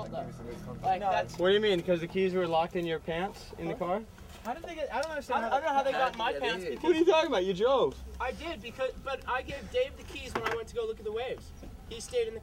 fault though. Like that's. What do you mean? Because the keys were locked in your pants in the car? How did they get? I don't understand. I don't know how they got in my pants. What are you talking about? You drove. I did but I gave Dave the keys when I went to go look at the waves. He stayed in the